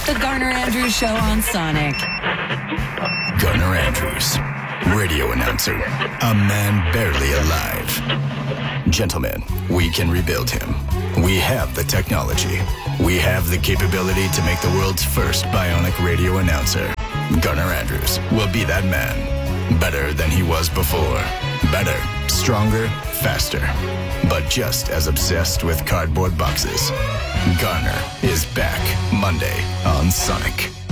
The Garner Andrews Show on Sonic. Garner Andrews, radio announcer, a man barely alive. Gentlemen, we can rebuild him. We have the technology. We have the capability to make the world's first bionic radio announcer. Garner Andrews will be that man. Better than he was before. Better, stronger, faster. But just as obsessed with cardboard boxes. Garner is back Monday on Sonic.